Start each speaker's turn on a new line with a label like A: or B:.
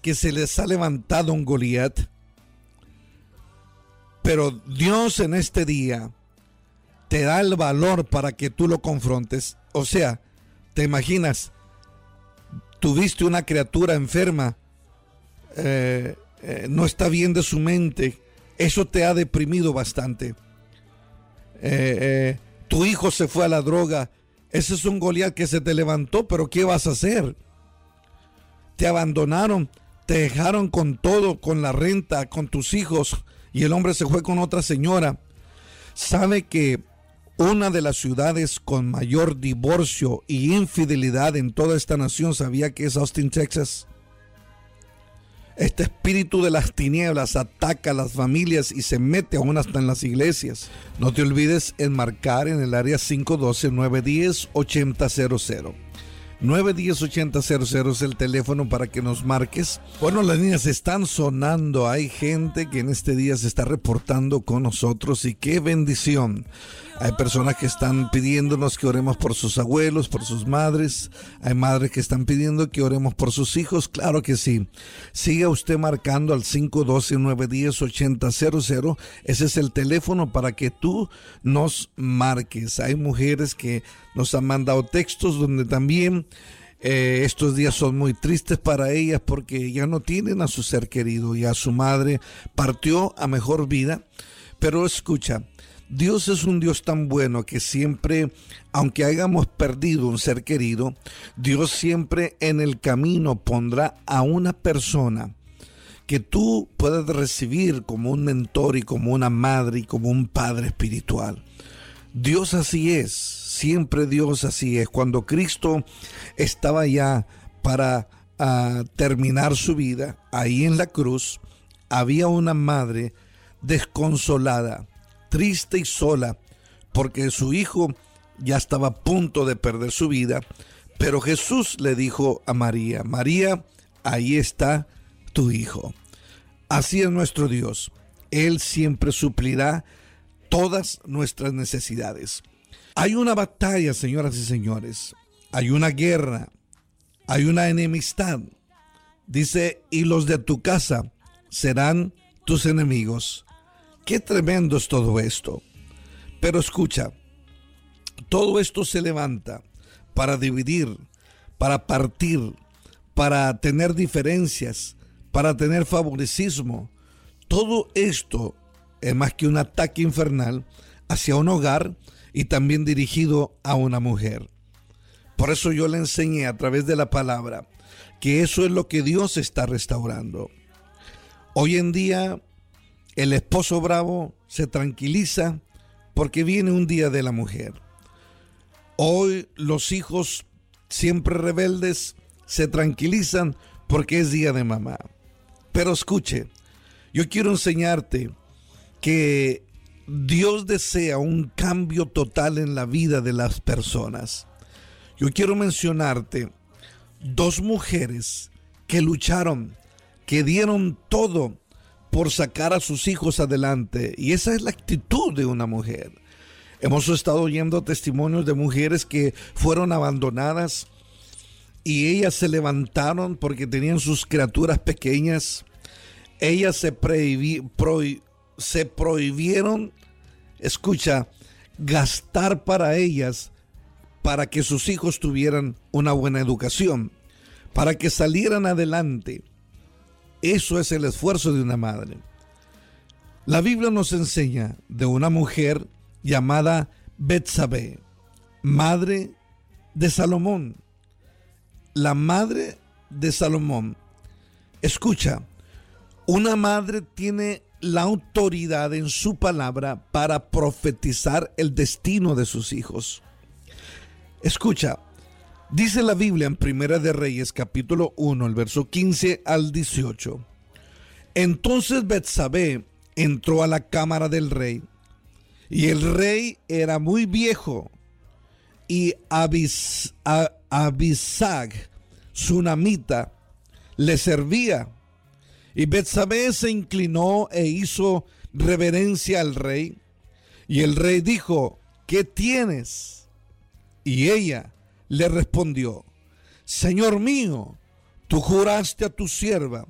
A: que se les ha levantado un Goliat, pero Dios en este día te da el valor para que tú lo confrontes. O sea, te imaginas, tuviste una criatura enferma, no está bien de su mente, eso te ha deprimido bastante. Tu hijo se fue a la droga, ese es un Goliat que se te levantó, pero ¿qué vas a hacer? Te abandonaron, te dejaron con todo, con la renta, con tus hijos, y el hombre se fue con otra señora. ¿Sabe que una de las ciudades con mayor divorcio y infidelidad en toda esta nación, sabía que es Austin, Texas? Este espíritu de las tinieblas ataca a las familias y se mete aún hasta en las iglesias. No te olvides enmarcar en el área 512-910-8000. 910-8000 es el teléfono para que nos marques. Bueno, las líneas están sonando. Hay gente que en este día se está reportando con nosotros y qué bendición. Hay personas que están pidiéndonos que oremos por sus abuelos, por sus madres. Hay madres que están pidiendo que oremos por sus hijos. Claro que sí. Siga usted marcando al 512-910-8000. Ese es el teléfono para que tú nos marques. Hay mujeres que nos han mandado textos donde también estos días son muy tristes para ellas porque ya no tienen a su ser querido, ya su madre partió a mejor vida. Pero escucha, Dios es un Dios tan bueno que siempre, aunque hayamos perdido un ser querido, Dios siempre en el camino pondrá a una persona que tú puedas recibir como un mentor y como una madre y como un padre espiritual. Dios así es, siempre Dios así es. Cuando Cristo estaba ya para terminar su vida, ahí en la cruz, había una madre desconsolada, triste y sola, porque su hijo ya estaba a punto de perder su vida. Pero Jesús le dijo a María: María, ahí está tu hijo. Así es nuestro Dios. Él siempre suplirá todas nuestras necesidades. Hay una batalla, señoras y señores. Hay una guerra. Hay una enemistad. Dice: y los de tu casa serán tus enemigos. Qué tremendo es todo esto. Pero escucha, todo esto se levanta para dividir, para partir, para tener diferencias, para tener favoritismo. Todo esto es más que un ataque infernal hacia un hogar y también dirigido a una mujer. Por eso yo le enseñé a través de la palabra que eso es lo que Dios está restaurando. Hoy en día el esposo bravo se tranquiliza porque viene un día de la mujer. Hoy los hijos siempre rebeldes se tranquilizan porque es día de mamá. Pero escuche, yo quiero enseñarte que Dios desea un cambio total en la vida de las personas. Yo quiero mencionarte dos mujeres que lucharon, que dieron todo por sacar a sus hijos adelante, y esa es la actitud de una mujer. Hemos estado oyendo testimonios de mujeres que fueron abandonadas y ellas se levantaron porque tenían sus criaturas pequeñas. Ellas se prohibieron, escucha, gastar para ellas, para que sus hijos tuvieran una buena educación, para que salieran adelante. Eso es el esfuerzo de una madre. La Biblia nos enseña de una mujer llamada Betsabé, madre de Salomón. La madre de Salomón. Escucha, una madre tiene la autoridad en su palabra para profetizar el destino de sus hijos. Escucha, dice la Biblia en Primera de Reyes, capítulo 1, el verso 15 al 18. Entonces Betsabé entró a la cámara del rey, y el rey era muy viejo, y Abisag, sunamita, le servía. Y Betsabé se inclinó e hizo reverencia al rey. Y el rey dijo: ¿qué tienes? Y ella le respondió: Señor mío, tú juraste a tu sierva